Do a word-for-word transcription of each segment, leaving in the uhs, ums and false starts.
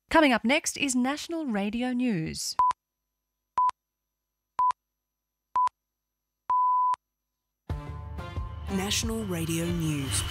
Coming up next is National Radio News. National Radio News.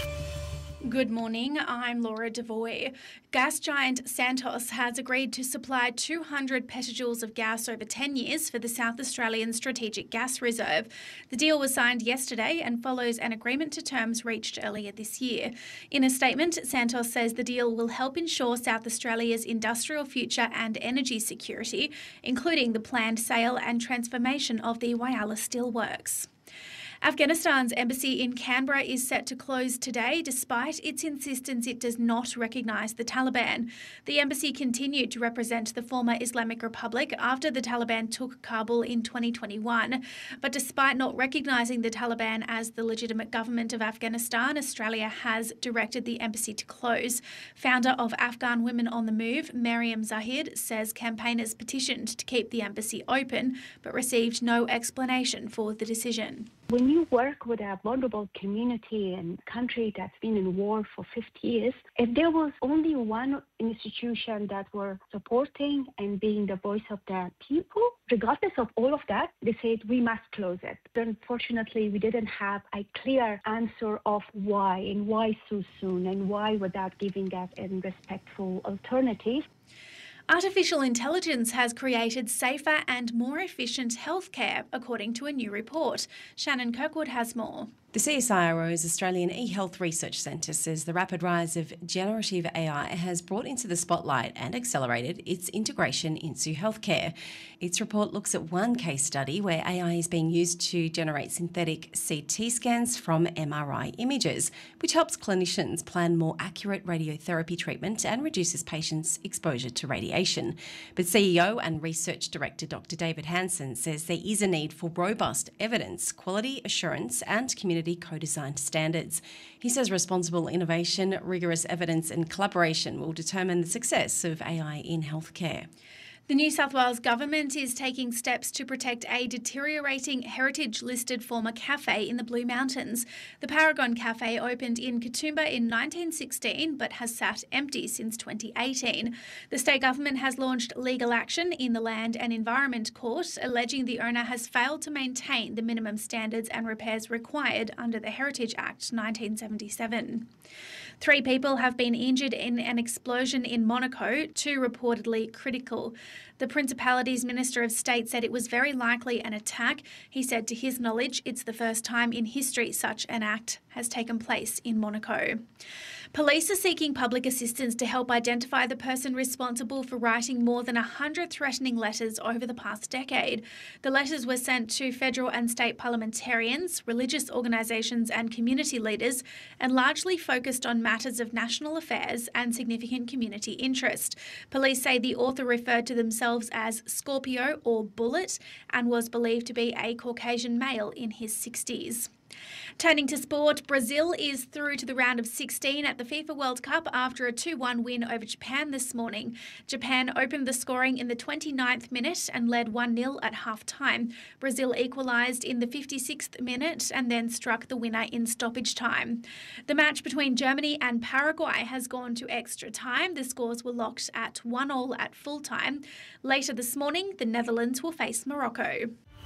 Good morning, I'm Laura Devoy. Gas giant Santos has agreed to supply two hundred petajoules of gas over ten years for the South Australian Strategic Gas Reserve. The deal was signed yesterday and follows an agreement to terms reached earlier this year. In a statement, Santos says the deal will help ensure South Australia's industrial future and energy security, including the planned sale and transformation of the Whyalla Steelworks. Afghanistan's embassy in Canberra is set to close today despite its insistence it does not recognise the Taliban. The embassy continued to represent the former Islamic Republic after the Taliban took Kabul in twenty twenty-one. But despite not recognising the Taliban as the legitimate government of Afghanistan, Australia has directed the embassy to close. Founder of Afghan Women on the Move, Mariam Zahid, says campaigners petitioned to keep the embassy open but received no explanation for the decision. When you work with a vulnerable community and country that's been in war for fifty years, if there was only one institution that were supporting and being the voice of the people, regardless of all of that, they said we must close it. Unfortunately, we didn't have a clear answer of why and why so soon and why without giving us a respectful alternative. Artificial intelligence has created safer and more efficient healthcare, according to a new report. Shannon Kirkwood has more. The C S I R O's Australian eHealth Research Centre says the rapid rise of generative A I has brought into the spotlight and accelerated its integration into healthcare. Its report looks at one case study where A I is being used to generate synthetic C T scans from M R I images, which helps clinicians plan more accurate radiotherapy treatment and reduces patients' exposure to radiation. But C E O and Research Director Doctor David Hansen says there is a need for robust evidence, quality assurance and community co-designed standards. He says responsible innovation, rigorous evidence and collaboration will determine the success of A I in healthcare. The New South Wales Government is taking steps to protect a deteriorating heritage-listed former cafe in the Blue Mountains. The Paragon Cafe opened in Katoomba in nineteen sixteen but has sat empty since twenty eighteen. The state government has launched legal action in the Land and Environment Court, alleging the owner has failed to maintain the minimum standards and repairs required under the Heritage Act nineteen seventy-seven. Three people have been injured in an explosion in Monaco, two reportedly critical. The Principality's Minister of State said it was very likely an attack. He said to his knowledge it's the first time in history such an act has taken place in Monaco. Police are seeking public assistance to help identify the person responsible for writing more than one hundred threatening letters over the past decade. The letters were sent to federal and state parliamentarians, religious organisations and community leaders, and largely focused on matters of national affairs and significant community interest. Police say the author referred to themselves as Scorpio or Bullet and was believed to be a Caucasian male in his sixties. Turning to sport, Brazil is through to the round of sixteen at the FIFA World Cup after a two one win over Japan this morning. Japan opened the scoring in the twenty-ninth minute and led one nil at half-time. Brazil equalised in the fifty-sixth minute and then struck the winner in stoppage time. The match between Germany and Paraguay has gone to extra time. The scores were locked at one all at full-time. Later this morning, the Netherlands will face Morocco.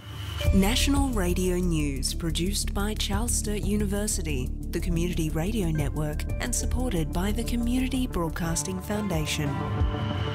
National Radio News, produced by Charles Sturt University, the Community Radio Network, and supported by the Community Broadcasting Foundation.